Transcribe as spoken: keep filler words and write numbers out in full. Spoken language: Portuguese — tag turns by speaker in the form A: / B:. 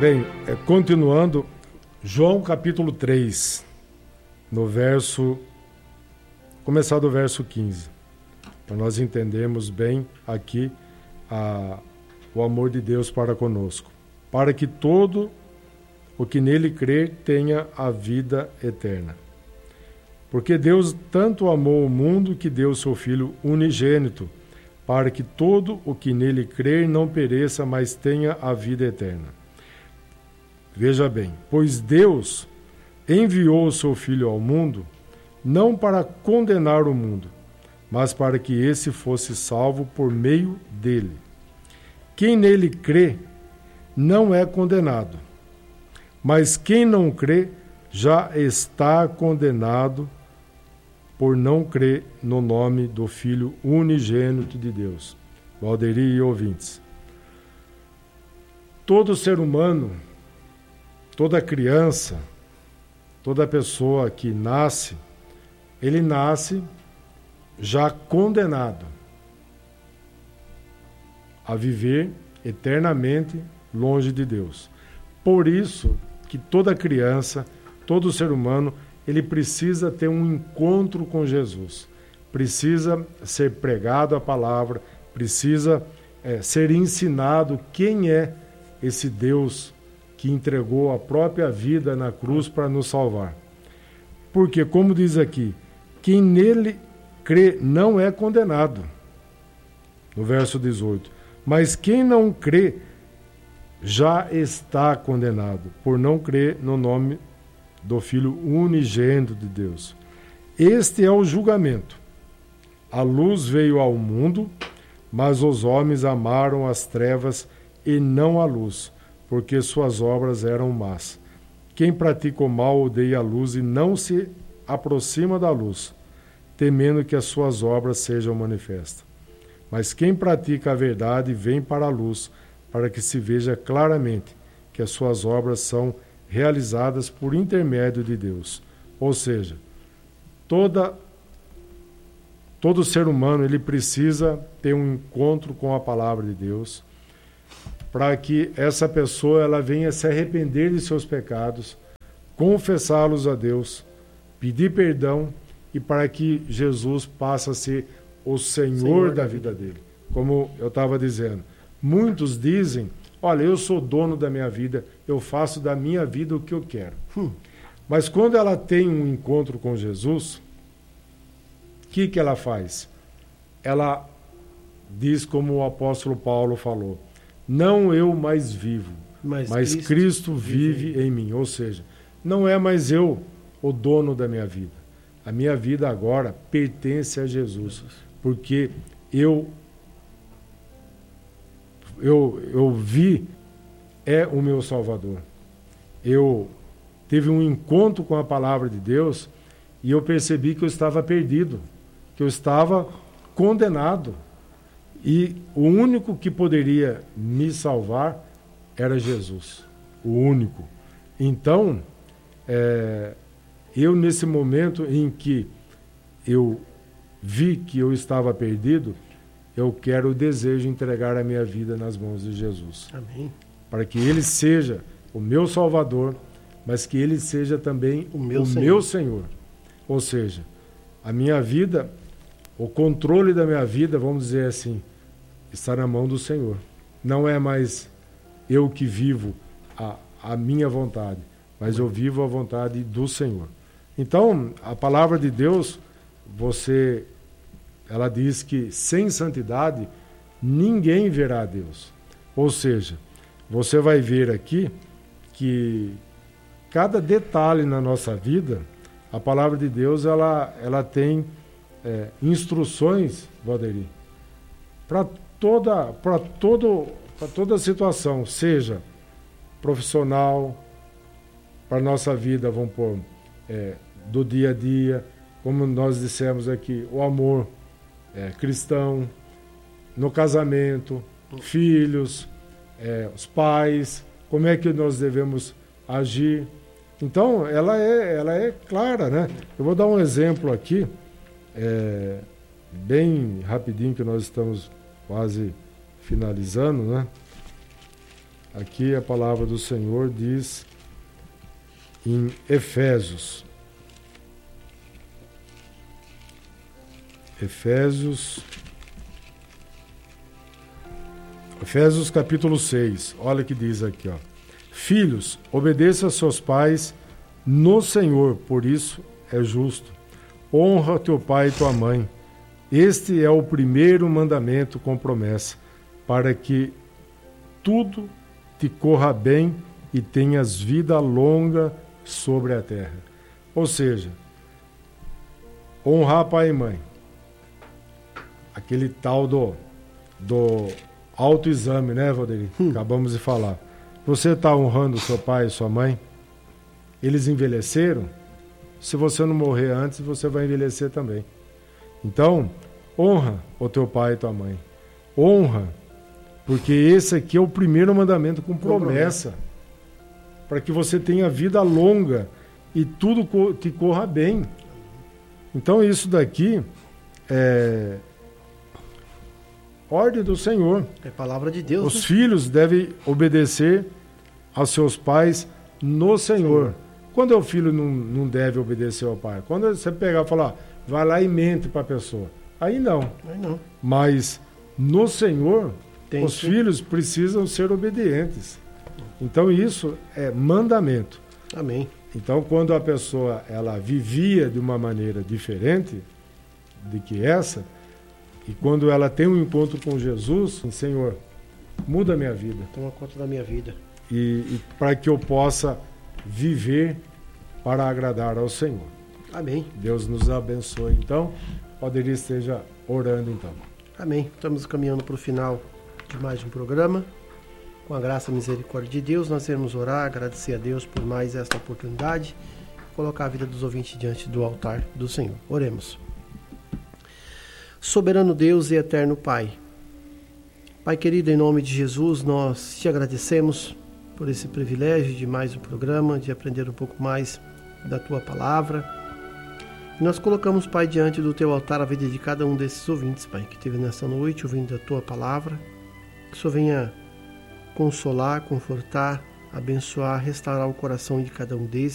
A: Bem, é, continuando, João capítulo três, no verso, começar do verso quinze, para nós entendermos bem aqui a, o amor de Deus para conosco, para que todo o que nele crer tenha a vida eterna. Porque Deus tanto amou o mundo que deu seu Filho unigênito, para que todo o que nele crer não pereça, mas tenha a vida eterna. Veja bem, pois Deus enviou o seu Filho ao mundo, não para condenar o mundo, mas para que esse fosse salvo por meio dele. Quem nele crê não é condenado, mas quem não crê já está condenado por não crer no nome do Filho unigênito de Deus. Valderi e ouvintes. Todo ser humano, toda criança, toda pessoa que nasce, ele nasce já condenado a viver eternamente longe de Deus. Por isso que toda criança, todo ser humano, ele precisa ter um encontro com Jesus, precisa ser pregado a palavra, precisa é, ser ensinado quem é esse Deus que entregou a própria vida na cruz para nos salvar. Porque, como diz aqui, quem nele crê não é condenado, no verso dezoito, mas quem não crê já está condenado, por não crer no nome do Filho unigênito de Deus. Este é o julgamento. A luz veio ao mundo, mas os homens amaram as trevas e não a luz, porque suas obras eram más. Quem pratica o mal odeia a luz e não se aproxima da luz, temendo que as suas obras sejam manifestas. Mas quem pratica a verdade vem para a luz, para que se veja claramente que as suas obras são realizadas por intermédio de Deus. Ou seja, toda, todo ser humano ele precisa ter um encontro com a palavra de Deus, para que essa pessoa ela venha se arrepender de seus pecados, confessá-los a Deus, pedir perdão e para que Jesus passe a ser o Senhor, Senhor da vida dele. Como eu estava dizendo, muitos dizem, olha, eu sou dono da minha vida, eu faço da minha vida o que eu quero. Hum. Mas quando ela tem um encontro com Jesus, o que, que ela faz? Ela diz como o apóstolo Paulo falou, não eu mais vivo, mas, mas Cristo, Cristo vive, vive em mim. Ou seja, não é mais eu o dono da minha vida. A minha vida agora pertence a Jesus, porque eu Eu, eu vi, é o meu Salvador. Eu tive um encontro com a palavra de Deus e eu percebi que eu estava perdido, que eu estava condenado. E o único que poderia me salvar era Jesus, o único. Então, é, eu nesse momento em que eu vi que eu estava perdido, eu quero o desejo de entregar a minha vida nas mãos de Jesus.
B: Amém. Para
A: que Ele seja o meu Salvador, mas que Ele seja também o meu, o Senhor. meu Senhor. Ou seja, a minha vida, o controle da minha vida, vamos dizer assim, está na mão do Senhor. Não é mais eu que vivo a, a minha vontade, mas eu vivo a vontade do Senhor. Então, a palavra de Deus, você... ela diz que sem santidade ninguém verá a Deus. Ou seja, você vai ver aqui que cada detalhe na nossa vida, a palavra de Deus ela, ela tem é, instruções, Valderi, para toda, para todo, para toda situação, seja profissional, para a nossa vida, vamos pôr, é, do dia a dia, como nós dissemos aqui, o amor É, cristão, no casamento, filhos, é, os pais, como é que nós devemos agir. Então, ela é, ela é clara, né? Eu vou dar um exemplo aqui, é, bem rapidinho, que nós estamos quase finalizando, né? Aqui a palavra do Senhor diz em Efésios. Efésios. Efésios capítulo seis. Olha o que diz aqui, ó. Filhos, obedeça a seus pais no Senhor, por isso é justo. Honra teu pai e tua mãe. Este é o primeiro mandamento com promessa, para que tudo te corra bem e tenhas vida longa sobre a terra. Ou seja, honrar pai e mãe. Aquele tal do, do autoexame, né, Valdir? Hum. Acabamos de falar. Você está honrando seu pai e sua mãe? Eles envelheceram? Se você não morrer antes, você vai envelhecer também. Então, honra o teu pai e tua mãe. Honra, porque esse aqui é o primeiro mandamento com promessa, para que você tenha vida longa e tudo te corra bem. Então, isso daqui é ordem do Senhor.
B: É palavra de Deus.
A: Os
B: né?
A: filhos devem obedecer aos seus pais no Senhor. Sim. Quando o filho não, não deve obedecer ao pai? Quando você pegar e falar, vai lá e mente para a pessoa. Aí não.
B: Aí não.
A: Mas no Senhor,
B: Tem
A: os
B: que...
A: filhos precisam ser obedientes. Então isso é mandamento.
B: Amém.
A: Então quando a pessoa ela vivia de uma maneira diferente de que essa, e quando ela tem um encontro com Jesus, Senhor, muda a minha vida.
B: Toma conta da minha vida.
A: E, e para que eu possa viver para agradar ao Senhor.
B: Amém.
A: Deus nos abençoe. Então, poderia esteja orando então.
B: Amém. Estamos caminhando para o final de mais um programa. Com a graça e misericórdia de Deus, nós iremos orar, agradecer a Deus por mais esta oportunidade, colocar a vida dos ouvintes diante do altar do Senhor. Oremos. Soberano Deus e eterno Pai, Pai querido, em nome de Jesus, nós te agradecemos por esse privilégio de mais um programa, de aprender um pouco mais da Tua Palavra. E nós colocamos, Pai, diante do Teu altar a vida de cada um desses ouvintes, Pai, que esteve nessa noite ouvindo a Tua Palavra. Que o Senhor venha consolar, confortar, abençoar, restaurar o coração de cada um deles.